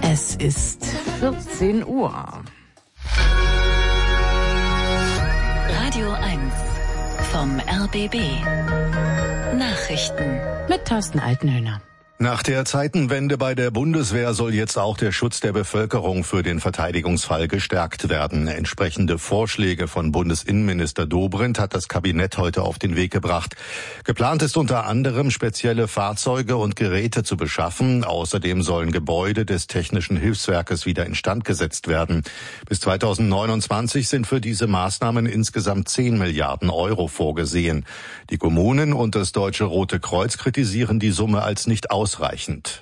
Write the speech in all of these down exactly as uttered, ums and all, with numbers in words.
Es ist vierzehn Uhr. Radio eins vom R B B. Nachrichten Mit Thorsten Altenhöhner. Nach der Zeitenwende bei der Bundeswehr soll jetzt auch der Schutz der Bevölkerung für den Verteidigungsfall gestärkt werden. Entsprechende Vorschläge von Bundesinnenminister Dobrindt hat das Kabinett heute auf den Weg gebracht. Geplant ist unter anderem, spezielle Fahrzeuge und Geräte zu beschaffen. Außerdem sollen Gebäude des Technischen Hilfswerkes wieder instand gesetzt werden. Bis zweitausendneunundzwanzig sind für diese Maßnahmen insgesamt zehn Milliarden Euro vorgesehen. Die Kommunen und das Deutsche Rote Kreuz kritisieren die Summe als nicht ausreichend. Ausreichend.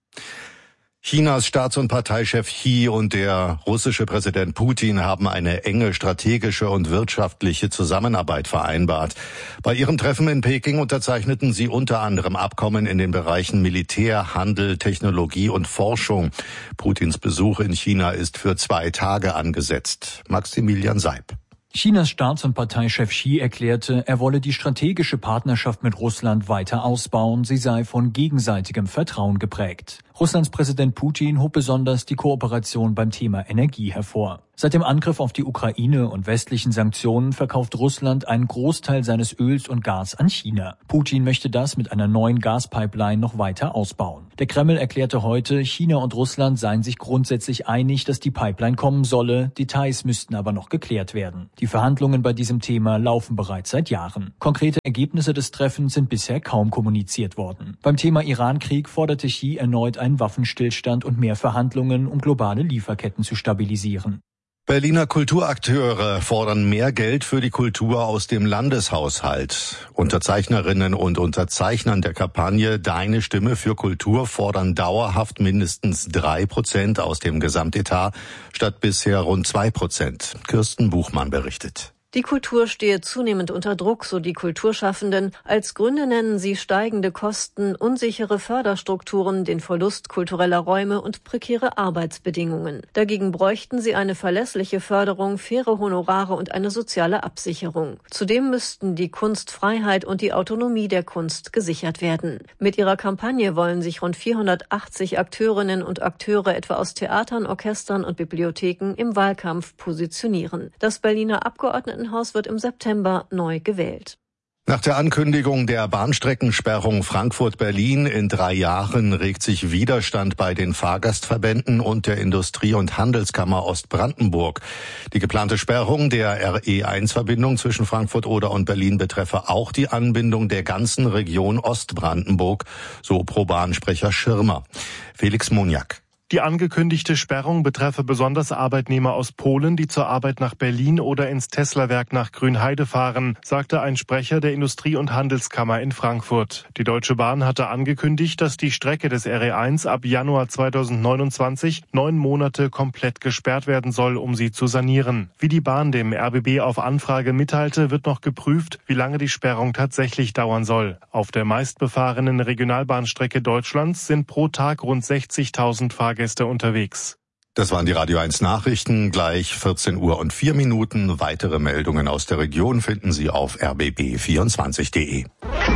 Chinas Staats- und Parteichef Xi und der russische Präsident Putin haben eine enge strategische und wirtschaftliche Zusammenarbeit vereinbart. Bei ihrem Treffen in Peking unterzeichneten sie unter anderem Abkommen in den Bereichen Militär, Handel, Technologie und Forschung. Putins Besuch in China ist für zwei Tage angesetzt. Maximilian Seib. Chinas Staats- und Parteichef Xi erklärte, er wolle die strategische Partnerschaft mit Russland weiter ausbauen, sie sei von gegenseitigem Vertrauen geprägt. Russlands Präsident Putin hob besonders die Kooperation beim Thema Energie hervor. Seit dem Angriff auf die Ukraine und westlichen Sanktionen verkauft Russland einen Großteil seines Öls und Gas an China. Putin möchte das mit einer neuen Gaspipeline noch weiter ausbauen. Der Kreml erklärte heute, China und Russland seien sich grundsätzlich einig, dass die Pipeline kommen solle, Details müssten aber noch geklärt werden. Die Verhandlungen bei diesem Thema laufen bereits seit Jahren. Konkrete Ergebnisse des Treffens sind bisher kaum kommuniziert worden. Beim Thema Iran-Krieg forderte Xi erneut einen Waffenstillstand und mehr Verhandlungen, um globale Lieferketten zu stabilisieren. Berliner Kulturakteure fordern mehr Geld für die Kultur aus dem Landeshaushalt. Unterzeichnerinnen und Unterzeichnern der Kampagne Deine Stimme für Kultur fordern dauerhaft mindestens drei Prozent aus dem Gesamtetat statt bisher rund zwei Prozent. Kirsten Buchmann berichtet. Die Kultur stehe zunehmend unter Druck, so die Kulturschaffenden. Als Gründe nennen sie steigende Kosten, unsichere Förderstrukturen, den Verlust kultureller Räume und prekäre Arbeitsbedingungen. Dagegen bräuchten sie eine verlässliche Förderung, faire Honorare und eine soziale Absicherung. Zudem müssten die Kunstfreiheit und die Autonomie der Kunst gesichert werden. Mit ihrer Kampagne wollen sich rund vierhundertachtzig Akteurinnen und Akteure etwa aus Theatern, Orchestern und Bibliotheken im Wahlkampf positionieren. Das Berliner Abgeordnetenhaus wird im September neu gewählt. Nach der Ankündigung der Bahnstreckensperrung Frankfurt-Berlin in drei Jahren regt sich Widerstand bei den Fahrgastverbänden und der Industrie- und Handelskammer Ostbrandenburg. Die geplante Sperrung der R E eins Verbindung zwischen Frankfurt-Oder und Berlin betreffe auch die Anbindung der ganzen Region Ostbrandenburg, so Pro-Bahn-Sprecher Schirmer. Felix Moniak. Die angekündigte Sperrung betreffe besonders Arbeitnehmer aus Polen, die zur Arbeit nach Berlin oder ins Tesla-Werk nach Grünheide fahren, sagte ein Sprecher der Industrie- und Handelskammer in Frankfurt. Die Deutsche Bahn hatte angekündigt, dass die Strecke des R E eins ab Januar zweitausendneunundzwanzig neun Monate komplett gesperrt werden soll, um sie zu sanieren. Wie die Bahn dem R B B auf Anfrage mitteilte, wird noch geprüft, wie lange die Sperrung tatsächlich dauern soll. Auf der meistbefahrenen Regionalbahnstrecke Deutschlands sind pro Tag rund sechzigtausend Fahrgäste Gäste unterwegs. Das waren die Radio eins Nachrichten, gleich vierzehn Uhr und vier Minuten. Weitere Meldungen aus der Region finden Sie auf r b b vierundzwanzig punkt d e.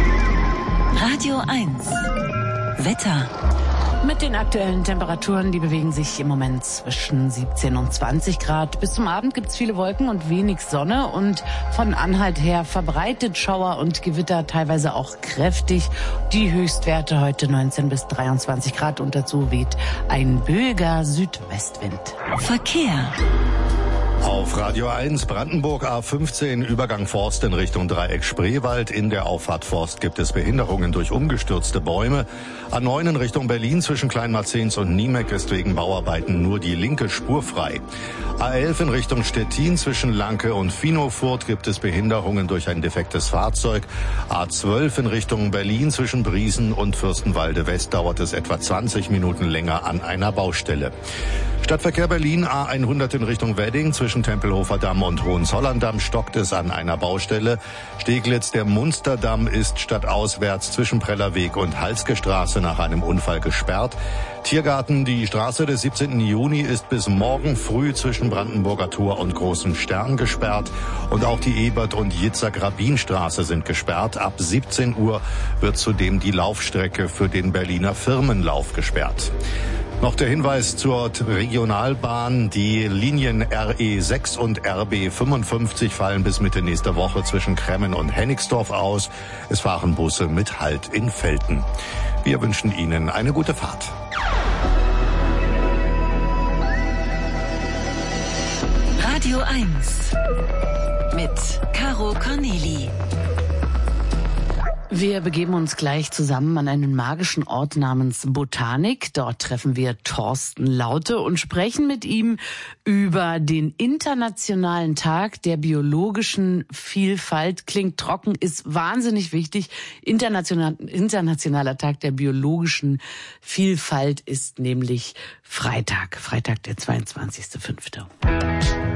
Radio eins Wetter. Mit den aktuellen Temperaturen, die bewegen sich im Moment zwischen siebzehn und zwanzig Grad. Bis zum Abend gibt's viele Wolken und wenig Sonne und von Anhalt her verbreitet Schauer und Gewitter, teilweise auch kräftig. Die Höchstwerte heute neunzehn bis dreiundzwanzig Grad und dazu weht ein böiger Südwestwind. Verkehr. Auf Radio eins Brandenburg A fünfzehn Übergang Forst in Richtung Dreieck Spreewald. In der Auffahrt Forst gibt es Behinderungen durch umgestürzte Bäume. A neun in Richtung Berlin zwischen Kleinmarzens und Niemek ist wegen Bauarbeiten nur die linke Spur frei. A elf in Richtung Stettin zwischen Lanke und Finofurt gibt es Behinderungen durch ein defektes Fahrzeug. A zwölf in Richtung Berlin zwischen Briesen und Fürstenwalde West dauert es etwa zwanzig Minuten länger an einer Baustelle. Stadtverkehr Berlin A hundert in Richtung Wedding zwischen Tempelhofer Damm und Hohenzollern-Damm stockt es an einer Baustelle. Steglitz, der Munsterdamm ist stadtauswärts zwischen Prellerweg und Halske Straße nach einem Unfall gesperrt. Tiergarten, die Straße des siebzehnten Juni ist bis morgen früh zwischen Brandenburger Tor und Großem Stern gesperrt. Und auch die Ebert- und Jitzak-Rabin-Straße sind gesperrt. Ab siebzehn Uhr wird zudem die Laufstrecke für den Berliner Firmenlauf gesperrt. Noch der Hinweis zur Regionalbahn. Die Linien R E sechs und R B fünfundfünfzig fallen bis Mitte nächster Woche zwischen Kremmen und Hennigsdorf aus. Es fahren Busse mit Halt in Velten. Wir wünschen Ihnen eine gute Fahrt. Radio eins mit Caro Corneli. Wir begeben uns gleich zusammen an einen magischen Ort namens Botanik. Dort treffen wir Thorsten Laute und sprechen mit ihm über den Internationalen Tag der biologischen Vielfalt. Klingt trocken, ist wahnsinnig wichtig. International, Internationaler Tag der biologischen Vielfalt ist nämlich Freitag, Freitag der zweiundzwanzigster fünfte